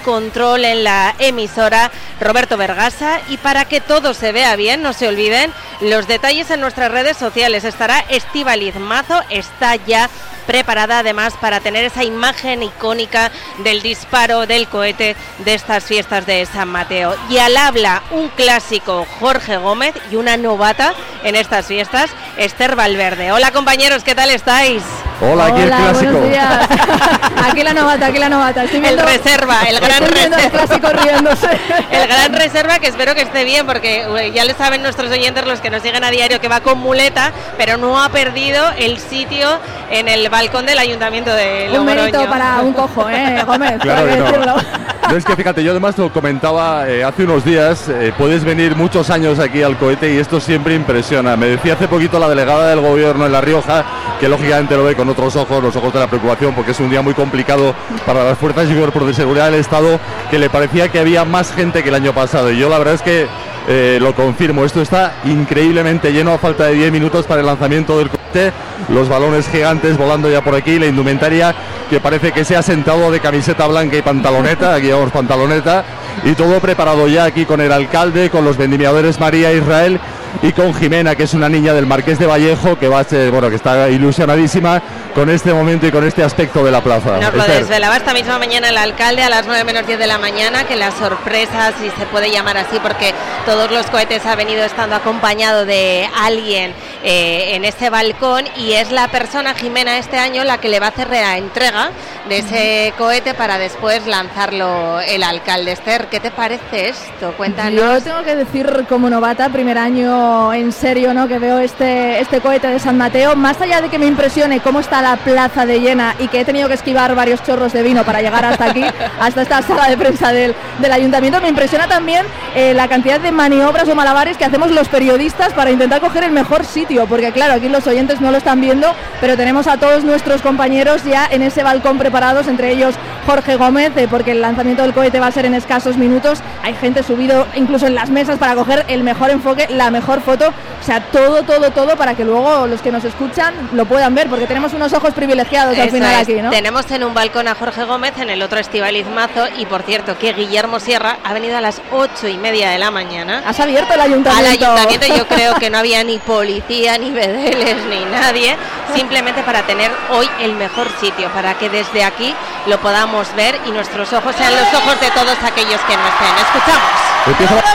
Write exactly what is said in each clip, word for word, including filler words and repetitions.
Control en la emisora, Roberto Vergasa, y para que todo se vea bien, no se olviden los detalles en nuestras redes sociales. Estará Estíbaliz Mazo, está ya preparada además para tener esa imagen icónica del disparo del cohete de estas fiestas de San Mateo. Y al habla un clásico, Jorge Gómez, y una novata en estas fiestas, Esther Valverde. Hola compañeros, ¿qué tal estáis? Hola, aquí Hola, el clásico. Buenos días. Aquí la novata, aquí la novata. Estoy viendo, el reserva, el gran reserva. El clásico riéndose. El gran reserva, que espero que esté bien, porque uy, ya le saben nuestros oyentes, los que nos siguen a diario, que va con muleta, pero no ha perdido el sitio en el balcón del Ayuntamiento de Logroño. Un mérito para un cojo, ¿eh, Gómez? Claro que decirlo. no. No, es que fíjate, yo además lo comentaba eh, hace unos días, eh, puedes venir muchos años aquí al cohete y esto siempre impresiona. Me decía hace poquito la delegada del gobierno en La Rioja, que lógicamente lo ve con otros ojos, los ojos de la preocupación, porque es un día muy complicado para las fuerzas y cuerpos de seguridad del Estado, que le parecía que había más gente que el año pasado. Y yo la verdad es que eh, lo confirmo, esto está increíblemente lleno a falta de diez minutos para el lanzamiento del cohete, los balones gigantes volando ya por aquí, la indumentaria que parece que se ha sentado de camiseta blanca y pantaloneta, aquí llevamos pantaloneta, y todo preparado ya aquí con el alcalde, con los vendimiadores María Israel y con Jimena, que es una niña del Marqués de Vallejo, que va a ser, bueno, que está ilusionadísima con este momento y con este aspecto de la plaza. Nos lo desvelaba esta misma mañana el alcalde a las nueve menos diez de la mañana, que la sorpresa, si se puede llamar así, porque todos los cohetes ha venido estando acompañado de alguien eh, en ese balcón, y es la persona, Jimena, este año la que le va a hacer la entrega de ese cohete para después lanzarlo el alcalde. Esther, ¿qué te parece esto? Cuéntanos. Yo tengo que decir, como novata, primer año en serio, ¿no?, que veo este, este cohete de San Mateo, más allá de que me impresione cómo está la plaza de llena y que he tenido que esquivar varios chorros de vino para llegar hasta aquí, hasta esta sala de prensa del, del ayuntamiento, me impresiona también eh, la cantidad de maniobras o malabares que hacemos los periodistas para intentar coger el mejor sitio, porque claro, aquí los oyentes no lo están viendo, pero tenemos a todos nuestros compañeros ya en ese balcón preparados, entre ellos Jorge Gómez, eh, porque el lanzamiento del cohete va a ser en escasos minutos. Hay gente subido incluso en las mesas para coger el mejor enfoque, la mejor foto, o sea, todo, todo, todo para que luego los que nos escuchan lo puedan ver, porque tenemos unos ojos privilegiados al Eso final es. aquí, ¿no? Tenemos en un balcón a Jorge Gómez, en el otro Estíbaliz Mazo, y por cierto que Guillermo Sierra ha venido a las ocho y media de la mañana. Has abierto el ayuntamiento. Al ayuntamiento, yo creo que no había ni policía, ni bedeles, ni nadie, simplemente para tener hoy el mejor sitio, para que desde aquí lo podamos ver y nuestros ojos sean los ojos de todos aquellos que no estén. Escuchamos. Empieza la...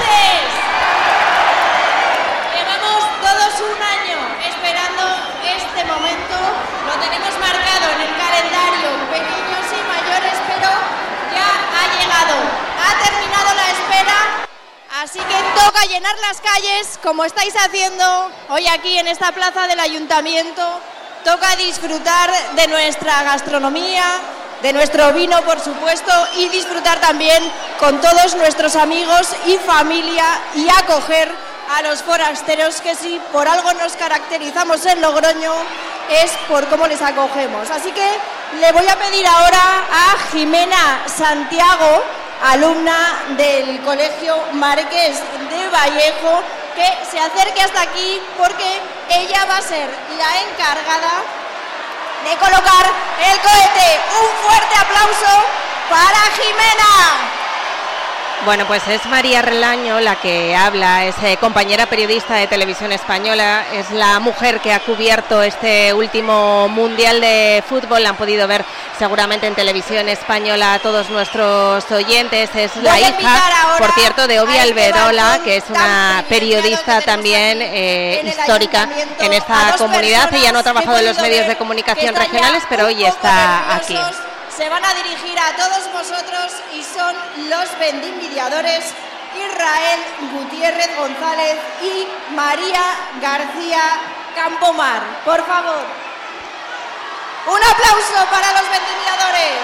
Llevamos todos un año esperando este momento, lo tenemos marcado en el calendario, pequeños y mayores, pero ya ha llegado, ha terminado la espera, así que toca llenar las calles como estáis haciendo hoy aquí en esta plaza del ayuntamiento, toca disfrutar de nuestra gastronomía, de nuestro vino, por supuesto, y disfrutar también con todos nuestros amigos y familia y acoger a los forasteros, que si por algo nos caracterizamos en Logroño es por cómo les acogemos. Así que le voy a pedir ahora a Jimena Santiago, alumna del Colegio Marqués de Vallejo, que se acerque hasta aquí porque ella va a ser la encargada de colocar el cohete. Un fuerte aplauso para Jimena. Bueno, pues es María Relaño la que habla, es eh, compañera periodista de Televisión Española, es la mujer que ha cubierto este último Mundial de Fútbol, la han podido ver seguramente en Televisión Española a todos nuestros oyentes, es Voy la a hija, por cierto, de Obi a este Alberola, balcón que es tan una privilegiado periodista que también tenemos aquí eh, en el histórica ayuntamiento, en a esta dos comunidad. Ella no ha personas trabajado en que he los medios podido de ver comunicación que están regionales, ya pero un hoy poco está aquí. nerviosos. Se van a dirigir a todos vosotros y son los vendimiadores Israel Gutiérrez González y María García Campomar. Por favor, un aplauso para los vendimiadores.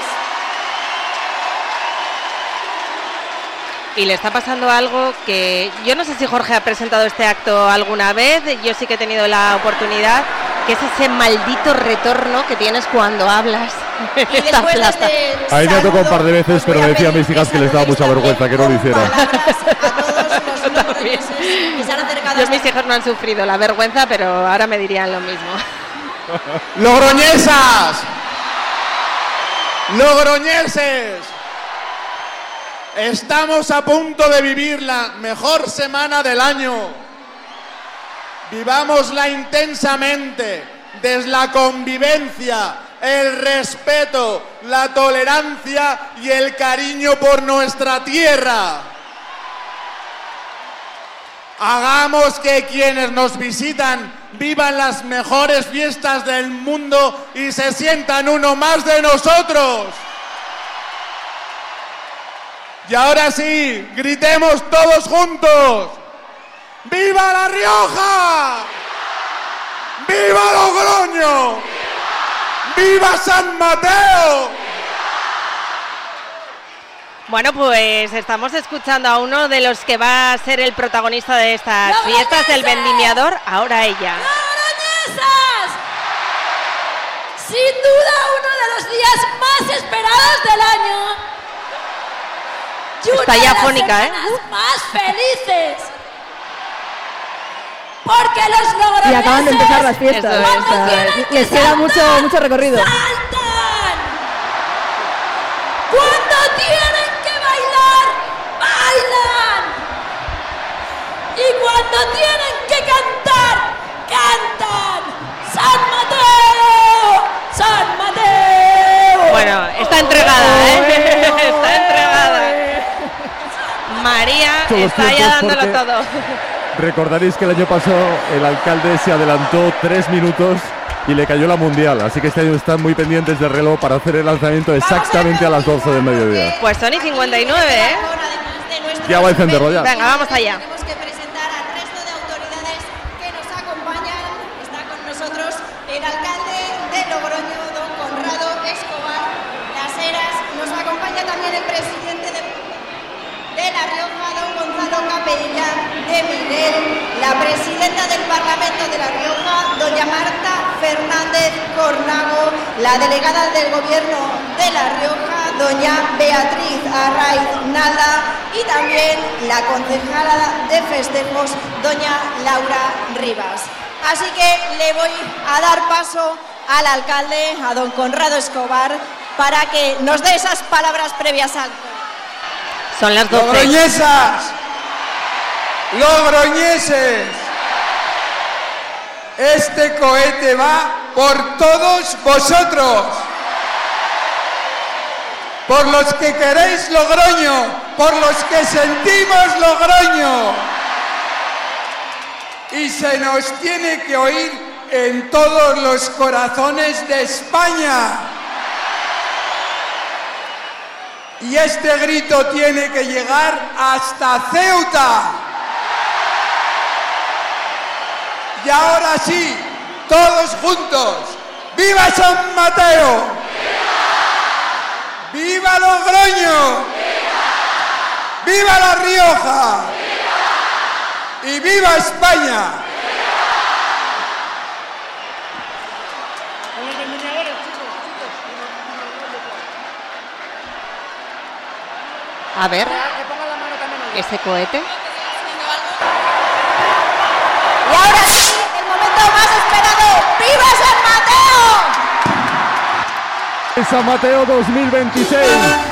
Y le está pasando algo que yo no sé si Jorge ha presentado este acto alguna vez, yo sí que he tenido la oportunidad, que es ese maldito retorno que tienes cuando hablas. Y después de este Ahí me ha tocado un par de veces, os voy pero a me decía a pedir mis hijas que les daba mucha saludéis vergüenza que no lo también hiciera. con palabras a todos los logroñeses que se han acercado Yo, hasta mis hijos no han sufrido la vergüenza, pero ahora me dirían lo mismo. ¡Logroñesas! ¡Logroñeses! Estamos a punto de vivir la mejor semana del año. Vivámosla intensamente, desde la convivencia, el respeto, la tolerancia y el cariño por nuestra tierra. Hagamos que quienes nos visitan vivan las mejores fiestas del mundo y se sientan uno más de nosotros. Y ahora sí, gritemos todos juntos. ¡Viva La Rioja! ¡Viva Logroño! ¡Viva San Mateo! Bueno, pues estamos escuchando a uno de los que va a ser el protagonista de estas fiestas, el vendimiador, ahora ella. ¡Logroñesas! Sin duda uno de los días más esperados del año. Y Está ya fónica, ¿eh? Más felices. Porque los logroñeses... Y acaban de empezar las fiestas. Eso es. O sea, les queda mucho, mucho recorrido. ¡Saltan! Cuando tienen que bailar, bailan. Y cuando tienen que cantar, cantan. ¡San Mateo! ¡San Mateo! Bueno, está entregada, ¿eh? Está entregada. María Todos está ya tiempos dándolo porque- todo. Recordaréis que el año pasado el alcalde se adelantó tres minutos y le cayó la mundial, así que este año están muy pendientes del reloj para hacer el lanzamiento exactamente a las doce del mediodía. Pues son y cincuenta y nueve, ¿eh? Ya va a encenderlo ya. Venga, vamos allá. Tenemos que presentar al resto de autoridades que nos acompañan. Está con nosotros el alcalde de Logroño, don Conrado Escobar Las Heras. Nos acompaña también el presidente de, de La Rioja, don Gonzalo Capella de Miguel, la presidenta del Parlamento de La Rioja, doña Marta Fernández Cornago, la delegada del Gobierno de La Rioja, doña Beatriz Arraiz Nalda, y también la concejala de festejos, doña Laura Rivas. Así que le voy a dar paso al alcalde, a don Conrado Escobar, para que nos dé esas palabras previas al... Son las doce. Logroñesas, logroñeses, este cohete va por todos vosotros, por los que queréis Logroño, por los que sentimos Logroño, y se nos tiene que oír en todos los corazones de España. Y este grito tiene que llegar hasta Ceuta. Y ahora sí, todos juntos, ¡viva San Mateo! ¡Viva, ¡Viva Logroño! ¡Viva, ¡Viva La Rioja! ¡Viva! ¡Y viva España! A ver, ese cohete. Y ahora sí, el momento más esperado, ¡viva San Mateo! San Mateo dos mil veintiséis.